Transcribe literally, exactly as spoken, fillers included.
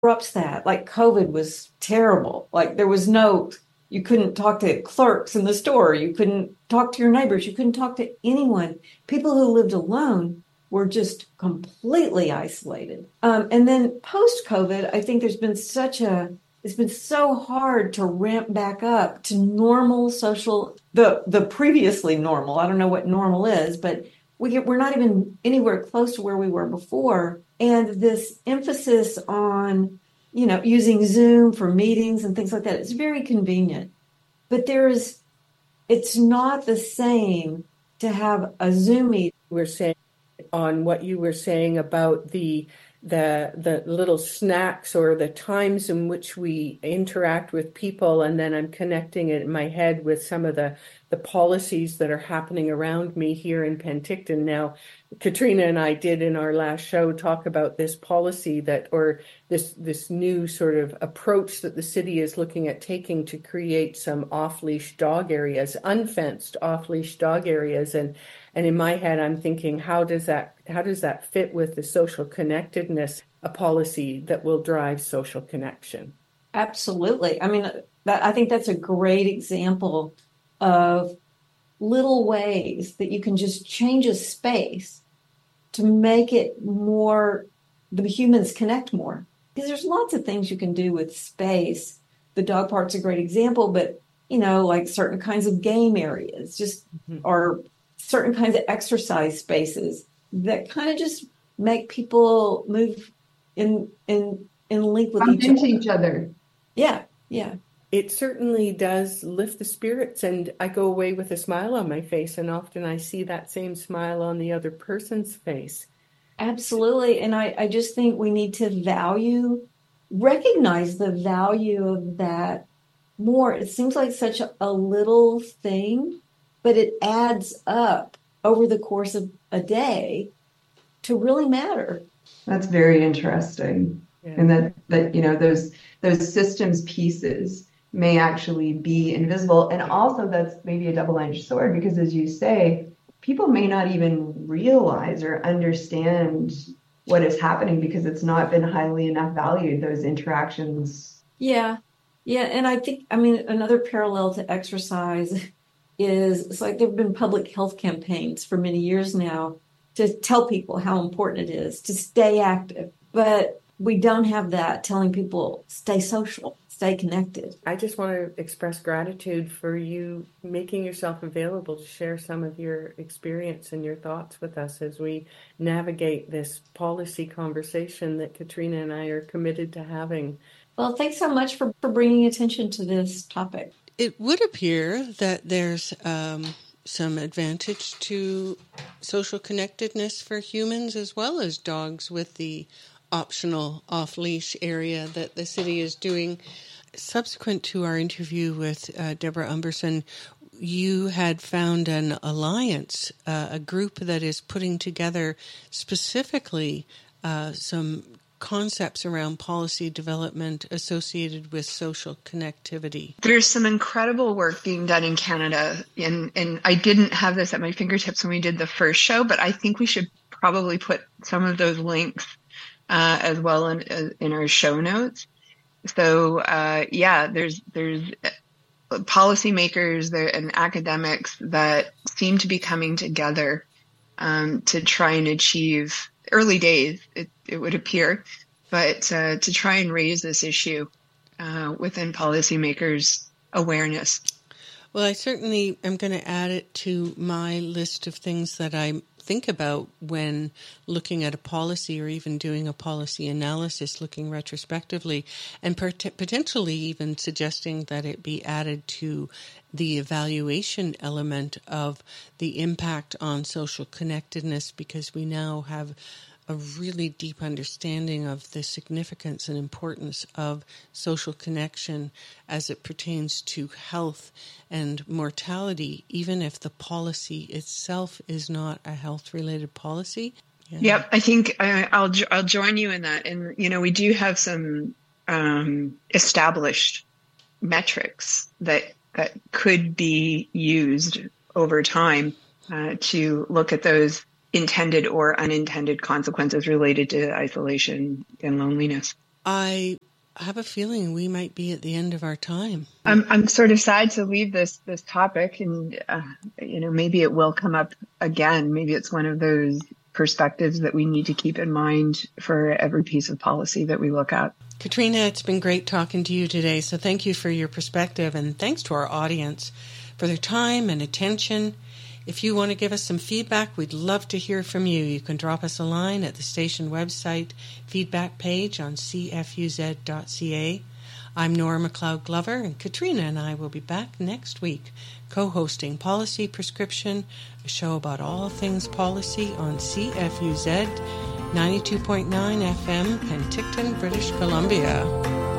disrupts that. Like COVID was terrible. Like there was no, you couldn't talk to clerks in the store. You couldn't talk to your neighbors. You couldn't talk to anyone. People who lived alone were just completely isolated. Um, and then post COVID, I think there's been such a, it's been so hard to ramp back up to normal social, the, the previously normal. I don't know what normal is, but we get, we're not even anywhere close to where we were before. And this emphasis on, you know, using Zoom for meetings and things like that, it's very convenient. But there is, it's not the same to have a Zoom meeting. We're saying on what you were saying about the the the little snacks or the times in which we interact with people, and then I'm connecting it in my head with some of the the policies that are happening around me here in Penticton now. Katrina and I did in our last show talk about this policy that, or this this new sort of approach that the city is looking at taking to create some off-leash dog areas, unfenced off-leash dog areas. And and in my head, I'm thinking, how does that how does that fit with the social connectedness, a policy that will drive social connection? Absolutely. I mean, that, I think that's a great example of little ways that you can just change a space to make it more, the humans connect more. Because there's lots of things you can do with space. The dog park's a great example, but, you know, like certain kinds of game areas, just, mm-hmm. or certain kinds of exercise spaces that kind of just make people move in in in link with each into other. each other. Yeah, yeah. It certainly does lift the spirits, and I go away with a smile on my face, and often I see that same smile on the other person's face. Absolutely. And I, I just think we need to value, recognize the value of that more. It seems like such a, a little thing, but it adds up over the course of a day to really matter. That's very interesting. Yeah. And that, that, you know, those those systems pieces may actually be invisible. And also that's maybe a double-edged sword, because as you say, people may not even realize or understand what is happening because it's not been highly enough valued, those interactions. Yeah. Yeah. And I think, I mean, another parallel to exercise is it's like there have been public health campaigns for many years now to tell people how important it is to stay active. But we don't have that telling people stay social, stay connected. I just want to express gratitude for you making yourself available to share some of your experience and your thoughts with us as we navigate this policy conversation that Katrina and I are committed to having. Well, thanks so much for, for bringing attention to this topic. It would appear that there's um, some advantage to social connectedness for humans as well as dogs with the optional off-leash area that the city is doing. Subsequent to our interview with uh, Deborah Umberson, you had found an alliance, uh, a group that is putting together specifically uh, some concepts around policy development associated with social connectivity. There's some incredible work being done in Canada, and, and I didn't have this at my fingertips when we did the first show, but I think we should probably put some of those links Uh, as well in, in our show notes. So uh, yeah, there's there's policymakers there and academics that seem to be coming together um, to try and achieve, early days, it, it would appear, but uh, to try and raise this issue uh, within policymakers' awareness. Well, I certainly am going to add it to my list of things that I think about when looking at a policy or even doing a policy analysis, looking retrospectively, and pot- potentially even suggesting that it be added to the evaluation element of the impact on social connectedness, because we now have a really deep understanding of the significance and importance of social connection as it pertains to health and mortality, even if the policy itself is not a health-related policy. Yeah. Yep, I think I, I'll I'll join you in that. And you know, we do have some um, established metrics that that could be used over time uh, to look at those intended or unintended consequences related to isolation and loneliness. I have a feeling we might be at the end of our time. I'm I'm sort of sad to leave this this topic, and uh, you know, maybe it will come up again. Maybe it's one of those perspectives that we need to keep in mind for every piece of policy that we look at. Katrina, it's been great talking to you today. So thank you for your perspective, and thanks to our audience for their time and attention. If you want to give us some feedback, we'd love to hear from you. You can drop us a line at the station website feedback page on c f u z dot c a. I'm Nora McLeod Glover, and Katrina and I will be back next week co-hosting Policy Prescription, a show about all things policy on C F U Z ninety-two point nine F M, Penticton, British Columbia.